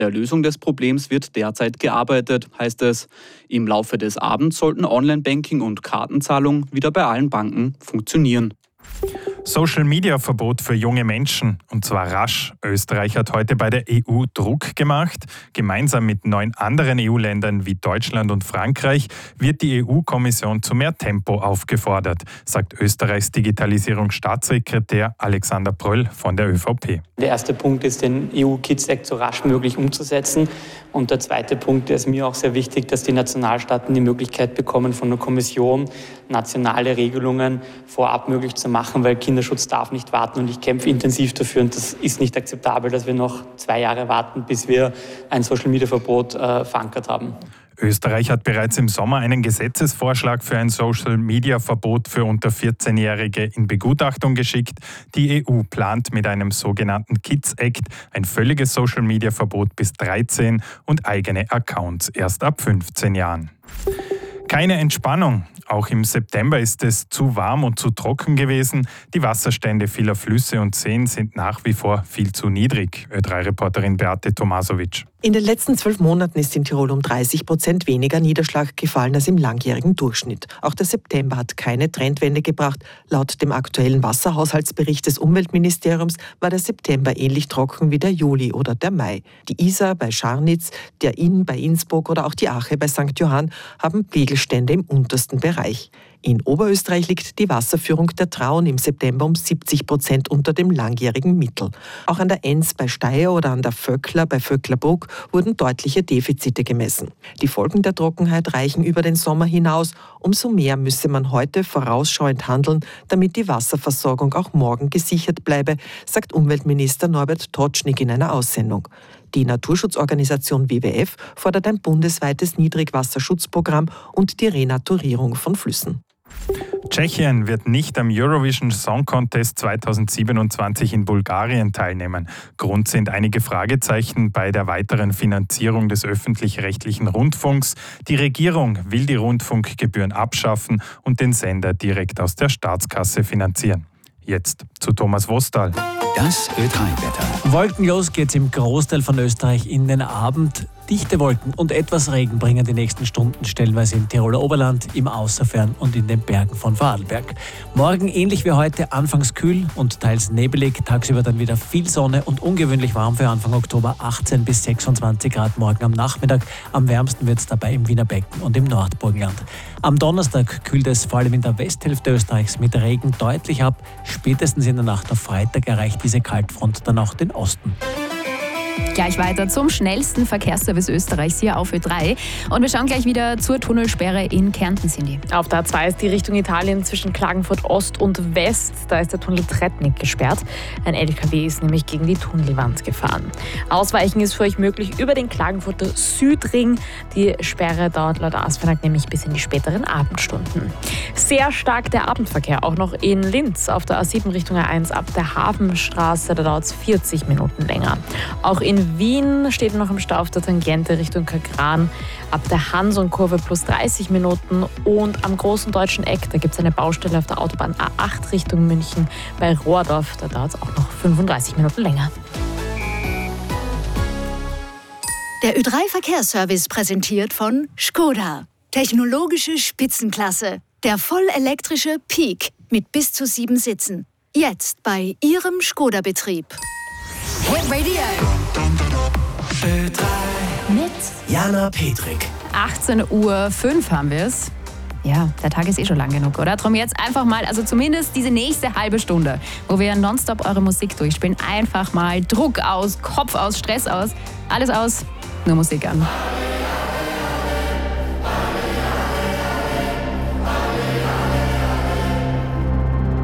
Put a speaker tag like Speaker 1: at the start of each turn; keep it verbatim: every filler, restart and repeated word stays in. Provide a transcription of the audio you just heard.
Speaker 1: der Lösung des Problems wird derzeit gearbeitet, heißt es. Im Laufe des Abends sollten Online-Banking und Kartenzahlung wieder bei allen Banken funktionieren.
Speaker 2: Social-Media-Verbot für junge Menschen, und zwar rasch. Österreich hat heute bei der E U Druck gemacht. Gemeinsam mit neun anderen E U-Ländern wie Deutschland und Frankreich wird die E U-Kommission zu mehr Tempo aufgefordert, sagt Österreichs Digitalisierungsstaatssekretär Alexander Pröll von der ÖVP.
Speaker 3: Der erste Punkt ist, den E U-Kids Act so rasch möglich umzusetzen. Und der zweite Punkt, der ist mir auch sehr wichtig, dass die Nationalstaaten die Möglichkeit bekommen, von der Kommission nationale Regelungen vorab möglich zu machen, weil Kinderschutz darf nicht warten und ich kämpfe intensiv dafür und das ist nicht akzeptabel, dass wir noch zwei Jahre warten, bis wir ein Social-Media-Verbot äh, verankert haben.
Speaker 2: Österreich hat bereits im Sommer einen Gesetzesvorschlag für ein Social-Media-Verbot für unter vierzehn-Jährige in Begutachtung geschickt. Die E U plant mit einem sogenannten Kids Act ein völliges Social-Media-Verbot bis dreizehn und eigene Accounts erst ab fünfzehn Jahren. Keine Entspannung. Auch im September ist es zu warm und zu trocken gewesen. Die Wasserstände vieler Flüsse und Seen sind nach wie vor viel zu niedrig. Ö drei Reporterin Beate Tomasovic.
Speaker 4: In den letzten zwölf Monaten ist in Tirol um dreißig Prozent weniger Niederschlag gefallen als im langjährigen Durchschnitt. Auch der September hat keine Trendwende gebracht. Laut dem aktuellen Wasserhaushaltsbericht des Umweltministeriums war der September ähnlich trocken wie der Juli oder der Mai. Die Isar bei Scharnitz, der Inn bei Innsbruck oder auch die Ache bei Sankt Johann haben Pegelstände im untersten Bereich. In Oberösterreich liegt die Wasserführung der Traun im September um siebzig Prozent unter dem langjährigen Mittel. Auch an der Enns bei Steyr oder an der Vöckler bei Vöcklerbruck wurden deutliche Defizite gemessen. Die Folgen der Trockenheit reichen über den Sommer hinaus. Umso mehr müsse man heute vorausschauend handeln, damit die Wasserversorgung auch morgen gesichert bleibe, sagt Umweltminister Norbert Totschnig in einer Aussendung. Die Naturschutzorganisation W W F fordert ein bundesweites Niedrigwasserschutzprogramm und die Renaturierung von Flüssen.
Speaker 2: Tschechien wird nicht am Eurovision Song Contest zweitausendsiebenundzwanzig in Bulgarien teilnehmen. Grund sind einige Fragezeichen bei der weiteren Finanzierung des öffentlich-rechtlichen Rundfunks. Die Regierung will die Rundfunkgebühren abschaffen und den Sender direkt aus der Staatskasse finanzieren. Jetzt zu Thomas Wostal.
Speaker 5: Das Ö drei Wetter.
Speaker 6: Wolkenlos geht's im Großteil von Österreich in den Abend. Dichte Wolken und etwas Regen bringen die nächsten Stunden stellenweise im Tiroler Oberland, im Außerfern und in den Bergen von Vorarlberg. Morgen ähnlich wie heute, anfangs kühl und teils nebelig, tagsüber dann wieder viel Sonne und ungewöhnlich warm für Anfang Oktober, achtzehn bis sechsundzwanzig Grad morgen am Nachmittag. Am wärmsten wird es dabei im Wiener Becken und im Nordburgenland. Am Donnerstag kühlt es vor allem in der Westhälfte Österreichs mit Regen deutlich ab. Spätestens in der Nacht auf Freitag erreicht diese Kaltfront dann auch den Osten.
Speaker 7: Gleich weiter zum schnellsten Verkehrsservice Österreichs hier auf Ö drei. Und wir schauen gleich wieder zur Tunnelsperre in Kärnten, Cindy.
Speaker 8: Auf der A zwei ist die Richtung Italien zwischen Klagenfurt Ost und West. Da ist der Tunnel Tretnik gesperrt. Ein L K W ist nämlich gegen die Tunnelwand gefahren. Ausweichen ist für euch möglich über den Klagenfurter Südring. Die Sperre dauert laut ASFINAG nämlich bis in die späteren Abendstunden. Sehr stark der Abendverkehr, auch noch in Linz auf der A sieben Richtung A eins ab der Hafenstraße. Da dauert es vierzig Minuten länger. Auch in Wien steht noch im Stau auf der Tangente Richtung Kagran ab der Hanson-Kurve plus dreißig Minuten und am großen deutschen Eck, da gibt es eine Baustelle auf der Autobahn A acht Richtung München bei Rohrdorf, da dauert es auch noch fünfunddreißig Minuten länger.
Speaker 9: Der Ö drei Verkehrsservice präsentiert von Škoda. Technologische Spitzenklasse. Der vollelektrische Peak mit bis zu sieben Sitzen. Jetzt bei Ihrem Škoda-Betrieb.
Speaker 10: Hit Radio. Ö drei.
Speaker 7: Mit
Speaker 10: Jana Petrik.
Speaker 7: achtzehn Uhr fünf haben wir es. Ja, der Tag ist eh schon lang genug, oder? Drum jetzt einfach mal, also zumindest diese nächste halbe Stunde, wo wir nonstop eure Musik durchspielen, einfach mal Druck aus, Kopf aus, Stress aus, alles aus, nur Musik an.